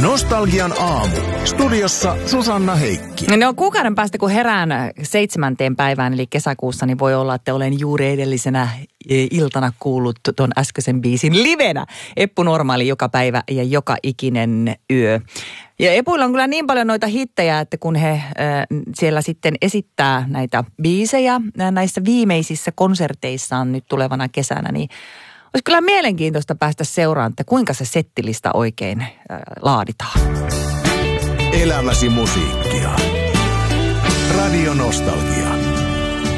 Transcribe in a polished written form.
Nostalgian aamu. Studiossa Susanna Heikki. No kuukauden päästä, kun herään 7. päivään, eli kesäkuussa, niin voi olla, että olen juuri edellisenä iltana kuullut ton äskeisen biisin livenä. Eppu Normaali joka päivä ja joka ikinen yö. Ja Epuilla on kyllä niin paljon noita hittejä, että kun he siellä sitten esittää näitä biisejä näissä viimeisissä konserteissaan nyt tulevana kesänä, niin olisi kyllä mielenkiintoista päästä seuraan, että kuinka se settilista oikein laaditaan. Elämäsi musiikkia. Radio Nostalgia.